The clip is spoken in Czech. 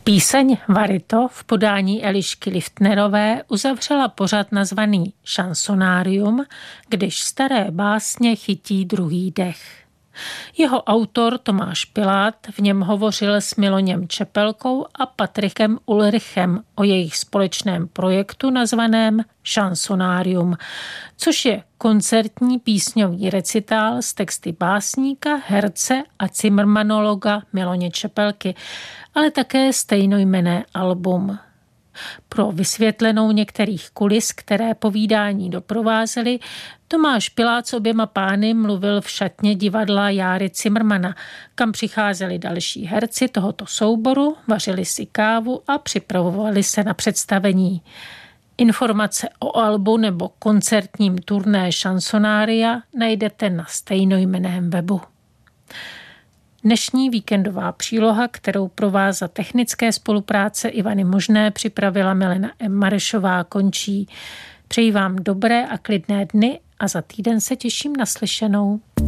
Píseň Varito v podání Elišky Liftnerové uzavřela pořad nazvaný Šansonárium, když staré básně chytí druhý dech. Jeho autor Tomáš Pilát v něm hovořil s Miloněm Čepelkou a Patrikem Ulrichem o jejich společném projektu nazvaném Šansonárium, což je koncertní písňový recitál s texty básníka, herce a cimrmanologa Miloně Čepelky, ale také stejnojmenné album. Pro vysvětlenou některých kulis, které povídání doprovázely, Tomáš Pilát s oběma pány mluvil v šatně divadla Járy Cimrmana, kam přicházeli další herci tohoto souboru, vařili si kávu a připravovali se na představení. Informace o albu nebo koncertním turné Šansonária najdete na stejnojmenném webu. Dnešní víkendová příloha, kterou pro vás za technické spolupráce Ivany Možné připravila Milena M. Marešová, končí. Přeji vám dobré a klidné dny a za týden se těším na slyšenou.